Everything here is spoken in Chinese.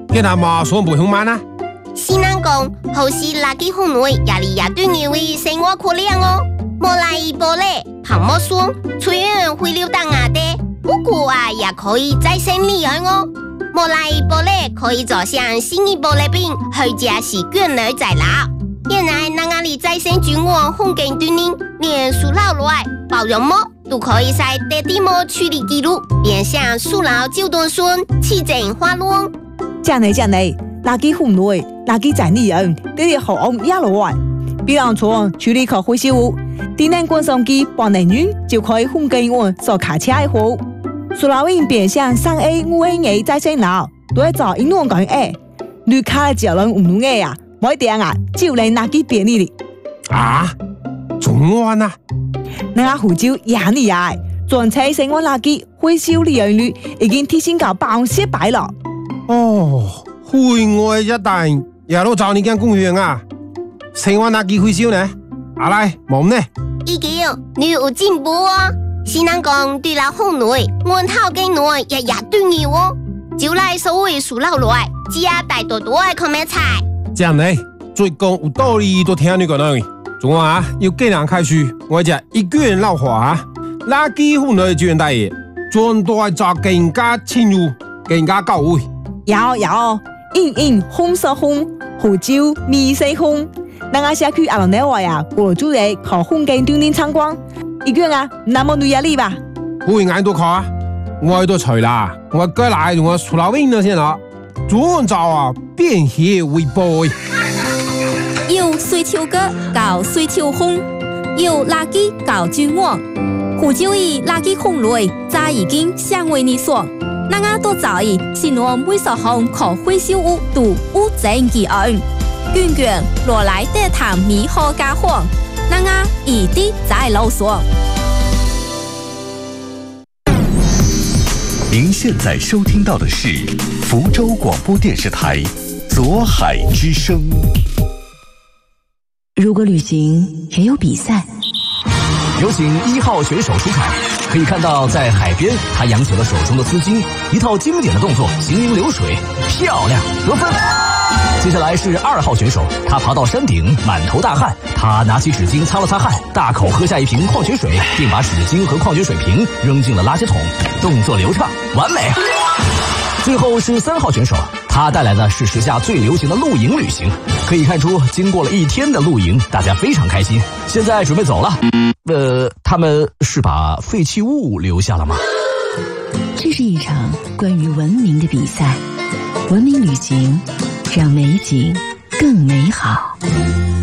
给他马上不凶慢啊！ 是人讲，好是垃圾分类压力也对你为生活可怜哦。莫来一玻璃，旁莫说，虽然会流到牙的，不过啊也可以再生利用哦。莫来一玻璃可以做像新一玻璃饼，或者是卷儿再捞。原来那个里再生菌网风景对您，连塑料来包容膜都可以在地地膜处理记录，变相塑料就断酸，起整花乱。 这样垃圾分类、垃圾再利用，这些好用也落来。比方说处理可回收物，电能滚送机半年用就可以分拣完所卡车的货。塑料瓶变相3A、5A 再生lab都会做应用讲你卡的脚人唔用啊，每点啊就嚟垃圾便利哩。 啊，仲安啊？ 那湖州也厉害，全车生活垃圾回收利用率已經提升到100%了。 哦，會外一帶也都找你間公園啊，生活垃圾回收呢？阿來，冇呢？ 已經你有進步哦。是人講對了分類，源頭嘅內也對你哦。就來所謂塑料類，只要大多多嘅看咩菜。 這樣呢，最講有道理都聽你講啦。仲話要既然開始，我就一個人老話，垃圾分類專大嘢，專大做更加深入、更加到位。 有，應紅色紅，湖州米色紅。咱個社區阿龍內話呀，過主日考風景鍛鍊參觀，一個人啊，那麼累壓力吧？ 會眼都考啊，我都除啦，我過來用我塑料瓶了先啦，專做啊便攜微波。 有水球哥搞水球烘，有垃圾搞菌網，湖州以垃圾分類，早已經相為你說，咱個都早已新我每所項可回收物都無證記案，卷卷落來得談米好加黃，咱個一定在囉嗦。 您现在收听到的是福州广播电视台左海之声。 如果旅行也有比赛， 有请1号选手出场。可以看到，在海边，他扬起了手中的丝巾，一套经典的动作，行云流水，漂亮，得分。接下来是2号选手，他爬到山顶，满头大汗，他拿起纸巾擦了擦汗，大口喝下一瓶矿泉水，并把纸巾和矿泉水瓶扔进了垃圾桶，动作流畅，完美。最后是3号选手，他带来的是时下最流行的露营旅行。可以看出，经过了1天的露营，大家非常开心。现在准备走了。他们是把废弃物留下了吗？ 这是一场关于文明的比赛，文明旅行让美景更美好。